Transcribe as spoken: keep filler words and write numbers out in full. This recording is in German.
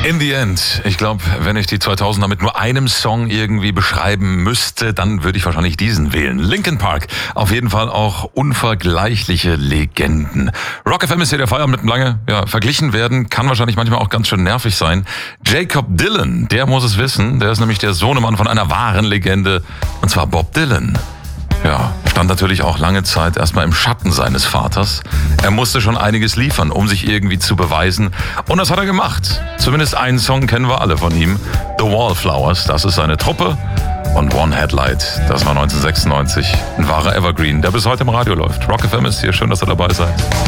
In the end, ich glaube, wenn ich die zweitausender mit nur einem Song irgendwie beschreiben müsste, dann würde ich wahrscheinlich diesen wählen. Linkin Park, auf jeden Fall auch unvergleichliche Legenden. Rock F M ist hier der Feierabend mit lange ja, verglichen werden, kann wahrscheinlich manchmal auch ganz schön nervig sein. Jakob Dylan, der muss es wissen, der ist nämlich der Sohnemann von einer wahren Legende, und zwar Bob Dylan. Ja, stand natürlich auch lange Zeit erstmal im Schatten seines Vaters. Er musste schon einiges liefern, um sich irgendwie zu beweisen. Und das hat er gemacht. Zumindest einen Song kennen wir alle von ihm. The Wallflowers, das ist seine Truppe. Und One Headlight, das war neunzehnhundertsechsundneunzig. Ein wahrer Evergreen, der bis heute im Radio läuft. Rock F M ist hier, schön, dass ihr dabei seid.